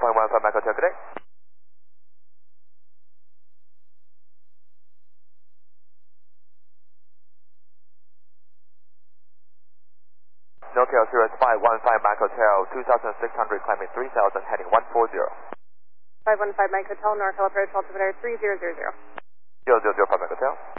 515 Mike Hotel, good day. NorCal Sirius 515 Mike Hotel, 2600, climbing 3000, heading 140. 515 Mike Hotel, NorCal approach, altimeter 3000. 0005 Mike Hotel.